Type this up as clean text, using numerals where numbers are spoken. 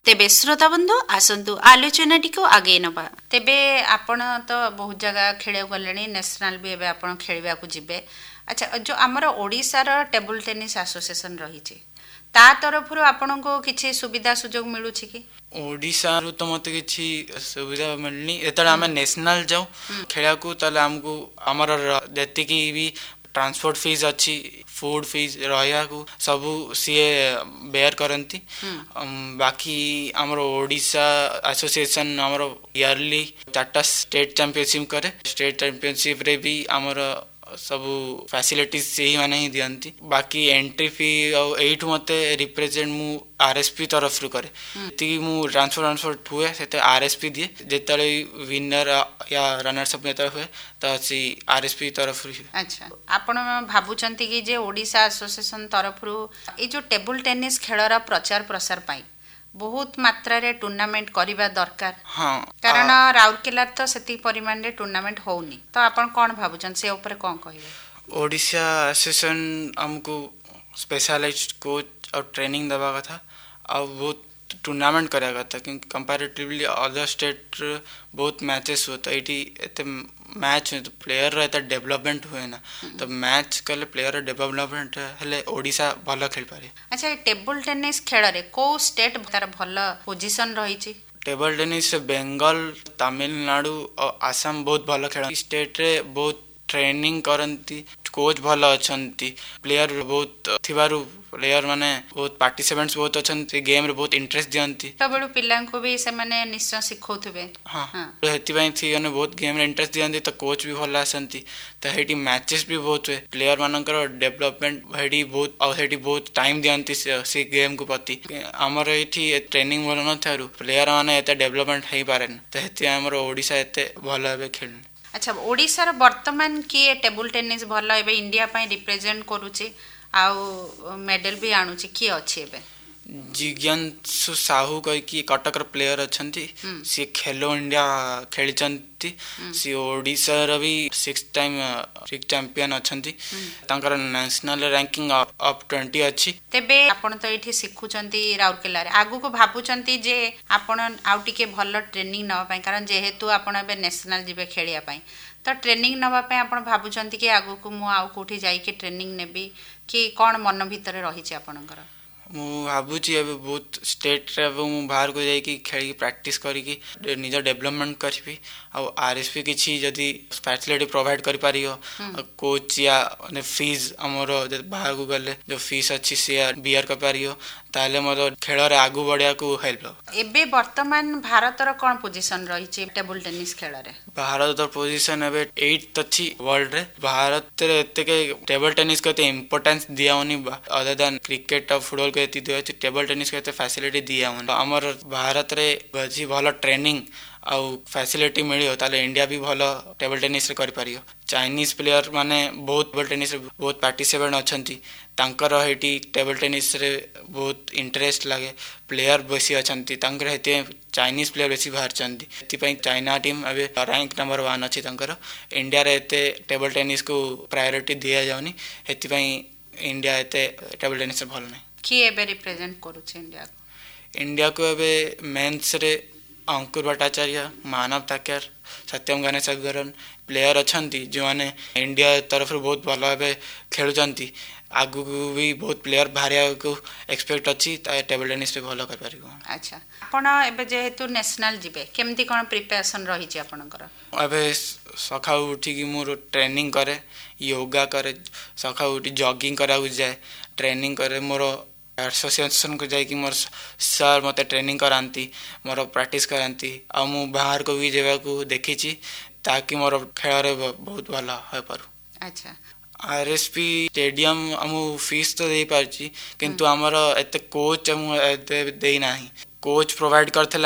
तेबे श्रोता बंधु आसंतु आलोचनाटी को आगे नबा। तेबे आपण तो बहुत जगह खेल गले नेशनल भी एबे आपण खेलवा को जिबे। अच्छा जो आमर ओडिशा रो टेबल टेनिस एसोसिएशन रही ता तरफ आपण को किसी सुविधा सुजोग मिलू कि ओडिशा रु तो मत किसी सुविधा मिलनी एतडा आमे नेशनल जाऊ खेला को तले हमको हमर जति भी ट्रांसपोर्ट फीस अच्छी फूड फीस रहा को सब सी बेयर करती बाकी आमर ओडिशा एसोसिएशन आमर इयरली 4टा स्टेट चैंपियनशिप करे स्टेट चैंपियनशिप रे भी आमर सब फैसिलिटीज से ही माने ही दियंती बाकी एंट्री फी एठू मते रिप्रेजेंट मु आरएसपी तरफ रु करे ती मु ट्रांसफर हुए सेते आरएसपी दिए जेतले विनर या रनर्स अप नेता हुए त सी आरएसपी तरफ रु। अच्छा आपण भाबुचंती कि जे ओडिशा एसोसिएशन तरफ रु ए जो टेबल टेनिस खेलर प्रचार प्रसार पाई बहुत मात्रा रे टूर्नामेंट करिबा दरकार। हां कारण राउरकेला तो सेति परिमाण रे टूर्नामेंट होउनी तो आपण कोन भाबुचन से ऊपर कोन कहिबे। ओडिशा एसोसिएशन हमको स्पेशलाइज्ड कोच और ट्रेनिंग दबा कथा और बहुत टूर्नामेंट करेगा था क्योंकि कंपैरेटिवली अदर स्टेट बहुत मैचेस होता एटी एते मैच तो प्लेयर रहता डेवलपमेंट हुए ना तो मैच कले प्लेयर डेवलपमेंट हेले ओडिशा भल खेल पारे। अच्छा टेबल टेनिस खेल रे को स्टेट तार भल पोजीशन रही छी। टेबल टेनिस बंगाल तमिलनाडु और आसाम बहुत भल खेल स्टेट रे बहुत ट्रेनिंग करंती कोच भल अछंती प्लेयर बहुत थिबारु प्लेयर माने बहुत पार्टिसिपेंट्स बहुत अछंती गेम रे बहुत इंटरेस्ट दियंती तबळु पिल्लां को भी से माने निश्चय सिखौथबे। हां हेति पई थी ने बहुत गेम रे इंटरेस्ट दियंती तो कोच भी भल आसंती तो हेटी मैचेस भी बहुत हुए प्लेयर मानकर डेवलपमेंट हेटी बहुत और हेटी बहुत टाइम दियंती से गेम को प्रति हमर एठी ट्रेनिंग भल न थारु प्लेयर माने एते डेवलपमेंट हेई पारेन तो हेति हमर ओडिशा एते भल हेबे खेल। अच्छा ओडिशा रो वर्तमान किए टेबल टेनिस भल एबे इंडिया पई रिप्रेजेंट करूची आउ मेडल भी आणुची की अछि एबे जिज्ञासु साहू कह कि कटकर प्लेयर अच्छी सी खेलो इंडिया खेली सी ओडिशा भी 6 टाइम चैंपियन अच्छी तांकर नेशनल रैंकिंग अप 20 अच्छी। तेबे आपण तो एठी सिखुचंती राउरकेला रे आगु को भाबुचंती जे आपण आउ टिके भल ट्रेनिंग नवा पई कारण जेहेतु आपण एबे नेशनल जिबे खेलिया पई तो ट्रेनिंग नवा पई आपण भाबुचंती कि आगु को मु आउ कोठी जाई के ट्रेनिंग नेबी कि कोन मन भीतर रही छी आपणकर मु भाबुची एबे बहुत स्टेट रे मु बाहर को जाई कि खेली प्रैक्टिस करी कि निज डेवलपमेंट करबी आ आरएसपी किछि जदी फैसिलिटी प्रोवाइड करि पारियो कोच या ने फीस हमरो बाहर को गले जो फीस अछि से बियर कर पारियो ताले मोर खेल रे आगु बढ़िया को हेल्प। एबे वर्तमान भारत रो कोन पोजीशन रही छी टेबल टेनिस खेल रे भारत रो पोजीशन एबे 8th अछि वर्ल्ड रे भारत रे एते के टेबल टेनिस को इंपोर्टेंस दियाउनी अदर देन क्रिकेट और फुटबॉल को एति दिया टेबल टेनिस को फैसिलिटी दिया हमर भारत रे बजी भल ट्रेनिंग आउ फैसिलिटी मिलियो ताले इंडिया भी भल टेबल टेनिस रे करि पारियो। चाइनीज प्लेयर माने बहुत टेबल टेनिस रे बहुत पार्टिसिपेंट अछंती तांकर हेटी टेबल टेनिस रे बहुत इंटरेस्ट लागे प्लेयर बेसी अछंती तांकर हेते चाइनीज प्लेयर बेसी बाहर चंती एति पई चाइना टीम अबे रैंक नंबर 1 अछि तांकर इंडिया रे एते टेबल टेनिस को प्रायोरिटी दिया जाउनी हेति पई इंडिया एते टेबल टेनिस भल नै कि एबे रिप्रेजेंट करू छै इंडिया को एबे मेंस रे अंकुर भट्टाचार्य मानव ताकर सत्यम गणेश अग्रन प्लेयर अछंती जो माने इंडिया तरफ बहुत भल भाबे खेलुचंती आगु भी बहुत प्लेयर बाहरिया को एक्सपेक्ट अछि ता टेबल टेनिस पे भल कर पारिबो। अच्छा आपण एबे जेहेतु नेशनल जिबे केमती कोन प्रिपरेशन रही छी आपनकर एबे सखा उठी कि मोर ट्रेनिंग करे योगा करे सखा उठी जॉगिंग करा जाए ट्रेनिंग करे मोर एसोसिएशन को जाई कि मोर सर मते ट्रेनिंग करांती मोर प्रैक्टिस करांती आ मु बाहर को भी जेबा को देखि छी ताकि मोर खेल रे बहुत भला होय पारू। अच्छा आरएसपी स्टेडियम हमु फीस तो दे पारची किंतु हमर एते कोच हम दे नाही कोच प्रोवाइड करथले